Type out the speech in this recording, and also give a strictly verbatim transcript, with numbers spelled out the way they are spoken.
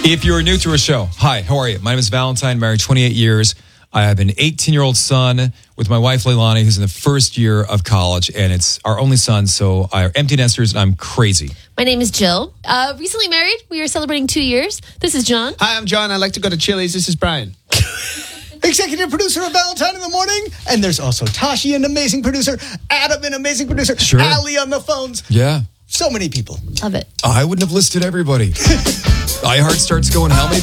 If you're new to our show, hi, how are you? My name is Valentine, married twenty-eight years. I have an eighteen-year-old son with my wife, Leilani, who's in the first year of college, and it's our only son, so I'm empty nesters, and I'm crazy. My name is Jill. Uh, recently married. We are celebrating two years. This is John. Hi, I'm John. I like to go to Chili's. This is Brian. Executive producer of Valentine in the Morning. And there's also Tashi, an amazing producer. Adam, an amazing producer. Sure. Ali on the phones. Yeah. So many people. Love it. I wouldn't have listed everybody. iHeart starts going, how many